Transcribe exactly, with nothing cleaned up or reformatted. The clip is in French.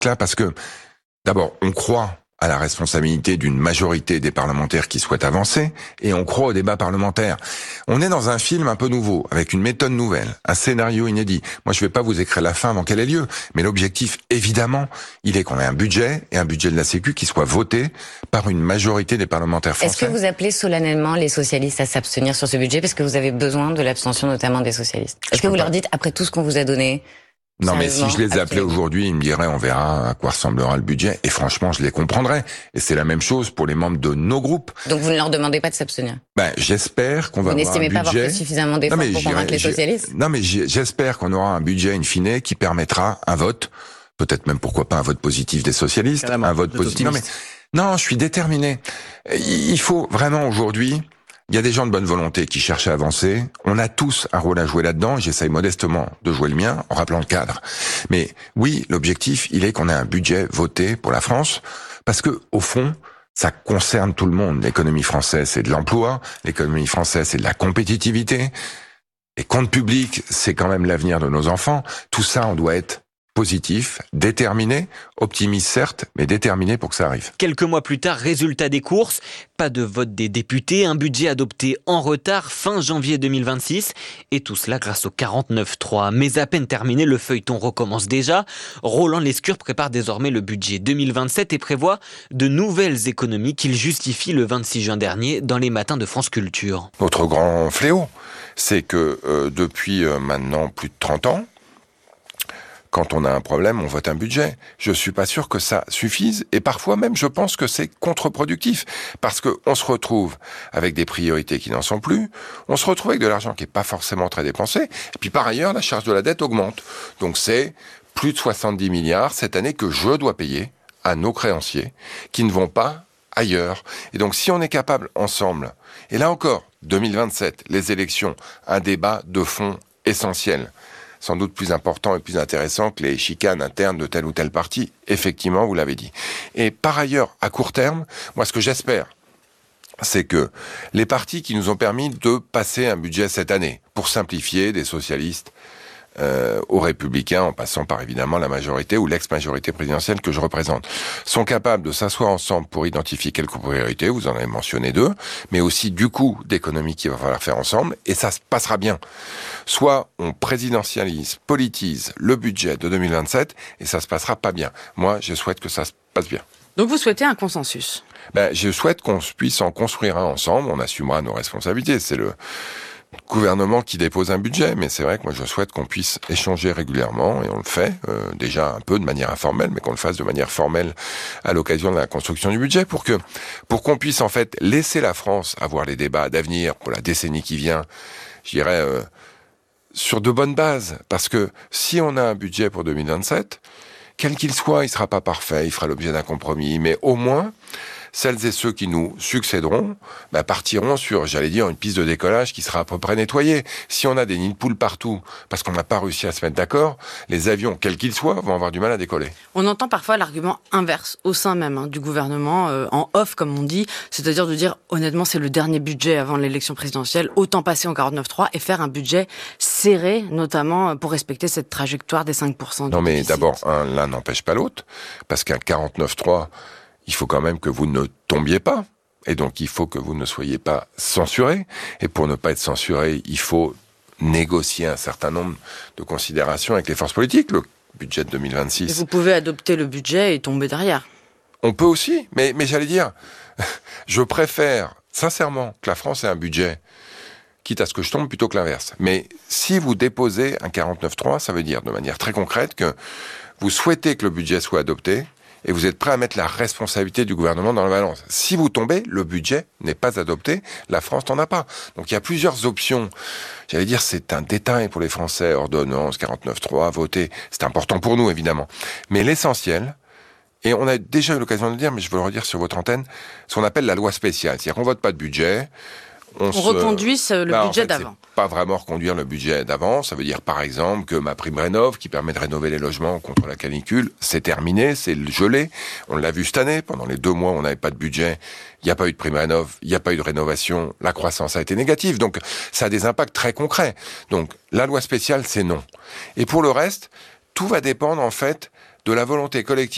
là parce que, d'abord, on croit à la responsabilité d'une majorité des parlementaires qui souhaitent avancer, et on croit au débat parlementaire. On est dans un film un peu nouveau, avec une méthode nouvelle, un scénario inédit. Moi, je vais pas vous écrire la fin avant qu'elle ait lieu, mais l'objectif, évidemment, il est qu'on ait un budget, et un budget de la Sécu qui soit voté par une majorité des parlementaires français. Est-ce que vous appelez solennellement les socialistes à s'abstenir sur ce budget, parce que vous avez besoin de l'abstention notamment des socialistes? Est-ce que vous pas. leur dites, après tout ce qu'on vous a donné, non, mais si je les appelais aujourd'hui, ils me diraient, on verra à quoi ressemblera le budget. Et franchement, je les comprendrais. Et c'est la même chose pour les membres de nos groupes. Donc vous ne leur demandez pas de s'abstenir? Ben, j'espère qu'on va avoir un budget. Vous n'estimez pas avoir fait suffisamment d'efforts non, pour convaincre les socialistes? Non, mais j'espère qu'on aura un budget in fine qui permettra un vote. Peut-être même, pourquoi pas, un vote positif des socialistes. Carrément, un vote positif. Non, mais, non, je suis déterminé. Il faut vraiment aujourd'hui... Il y a des gens de bonne volonté qui cherchent à avancer. On a tous un rôle à jouer là-dedans. J'essaye modestement de jouer le mien en rappelant le cadre. Mais oui, l'objectif, il est qu'on ait un budget voté pour la France parce que, au fond, ça concerne tout le monde. L'économie française, c'est de l'emploi. L'économie française, c'est de la compétitivité. Les comptes publics, c'est quand même l'avenir de nos enfants. Tout ça, on doit être positif, déterminé, optimiste certes, mais déterminé pour que ça arrive. Quelques mois plus tard, résultat des courses, pas de vote des députés, un budget adopté en retard fin janvier deux mille vingt-six, et tout cela grâce au quarante-neuf trois. Mais à peine terminé, le feuilleton recommence déjà. Roland Lescure prépare désormais le budget deux mille vingt-sept et prévoit de nouvelles économies qu'il justifie le vingt-six juin dernier dans les matins de France Culture. Notre grand fléau, c'est que euh, depuis euh, maintenant plus de trente ans, quand on a un problème, on vote un budget. Je suis pas sûr que ça suffise, et parfois même, je pense que c'est contre-productif, parce que on se retrouve avec des priorités qui n'en sont plus, on se retrouve avec de l'argent qui est pas forcément très dépensé, et puis par ailleurs, la charge de la dette augmente. Donc c'est plus de soixante-dix milliards cette année que je dois payer à nos créanciers, qui ne vont pas ailleurs. Et donc si on est capable ensemble, et là encore, deux mille vingt-sept, les élections, un débat de fond essentiel, sans doute plus important et plus intéressant que les chicanes internes de tel ou tel parti. Effectivement, vous l'avez dit. Et par ailleurs, à court terme, moi, ce que j'espère, c'est que les partis qui nous ont permis de passer un budget cette année, pour simplifier des socialistes euh, aux républicains, en passant par évidemment la majorité ou l'ex-majorité présidentielle que je représente, sont capables de s'asseoir ensemble pour identifier quelques priorités, vous en avez mentionné deux, mais aussi du coup d'économie qu'il va falloir faire ensemble, et ça se passera bien. Soit on présidentialise, politise le budget de deux mille vingt-sept, et ça se passera pas bien. Moi, je souhaite que ça se passe bien. Donc vous souhaitez un consensus? Ben, je souhaite qu'on puisse en construire un ensemble, on assumera nos responsabilités, c'est le gouvernement qui dépose un budget, mais c'est vrai que moi je souhaite qu'on puisse échanger régulièrement, et on le fait euh, déjà un peu de manière informelle, mais qu'on le fasse de manière formelle à l'occasion de la construction du budget, pour que pour qu'on puisse en fait laisser la France avoir les débats d'avenir pour la décennie qui vient, je dirais euh, sur de bonnes bases, parce que si on a un budget pour deux mille vingt-sept, quel qu'il soit, il sera pas parfait, il fera l'objet d'un compromis, mais au moins celles et ceux qui nous succéderont bah, partiront sur, j'allais dire, une piste de décollage qui sera à peu près nettoyée. Si on a des nids de poules partout, parce qu'on n'a pas réussi à se mettre d'accord, les avions, quels qu'ils soient, vont avoir du mal à décoller. On entend parfois l'argument inverse au sein même hein, du gouvernement, euh, en off comme on dit, c'est-à-dire de dire, honnêtement, c'est le dernier budget avant l'élection présidentielle, autant passer en quarante-neuf trois et faire un budget serré, notamment pour respecter cette trajectoire des cinq pour cent du Non mais déficit. d'abord, un, l'un n'empêche pas l'autre, parce qu'un quarante-neuf trois... il faut quand même que vous ne tombiez pas. Et donc, il faut que vous ne soyez pas censuré. Et pour ne pas être censuré, il faut négocier un certain nombre de considérations avec les forces politiques. Le budget de deux mille vingt-six... Et vous pouvez adopter le budget et tomber derrière. On peut aussi, mais, mais j'allais dire, je préfère sincèrement que la France ait un budget, quitte à ce que je tombe, plutôt que l'inverse. Mais si vous déposez un quarante-neuf trois, ça veut dire de manière très concrète que vous souhaitez que le budget soit adopté, et vous êtes prêt à mettre la responsabilité du gouvernement dans la balance. Si vous tombez, le budget n'est pas adopté, la France n'en a pas. Donc il y a plusieurs options. J'allais dire, c'est un détail pour les Français, ordonnance, quarante-neuf trois, voter, c'est important pour nous évidemment. Mais l'essentiel, et on a déjà eu l'occasion de le dire, mais je veux le redire sur votre antenne, ce qu'on appelle la loi spéciale. C'est-à-dire qu'on vote pas de budget, on, on se... reconduise le bah, budget en fait, d'avant. C'est pas vraiment reconduire le budget d'avant. Ça veut dire, par exemple, que ma prime rénov, qui permet de rénover les logements contre la canicule, c'est terminé, c'est gelé. On l'a vu cette année. Pendant les deux mois où on n'avait pas de budget, il n'y a pas eu de prime rénov, il n'y a pas eu de rénovation. La croissance a été négative. Donc, ça a des impacts très concrets. Donc, la loi spéciale, c'est non. Et pour le reste, tout va dépendre, en fait, de la volonté collective